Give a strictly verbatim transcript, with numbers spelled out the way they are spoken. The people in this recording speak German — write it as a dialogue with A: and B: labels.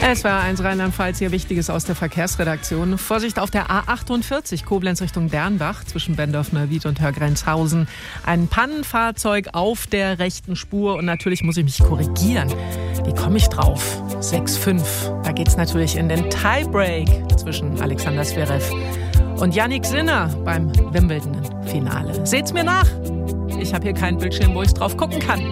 A: Es war eins Rheinland-Pfalz, hier Wichtiges aus der Verkehrsredaktion. Vorsicht auf der A achtundvierzig, Koblenz Richtung Dernbach, zwischen Bendorf-Neuwied und Hörgrenzhausen. Ein Pannenfahrzeug auf der rechten Spur und natürlich muss ich mich korrigieren. Wie komme ich drauf? sechs fünf. Da geht's natürlich in den Tiebreak zwischen Alexander Zverev und Jannik Sinner beim Wimbledon-Finale. Seht's mir nach! Ich habe hier keinen Bildschirm, wo ich drauf gucken kann.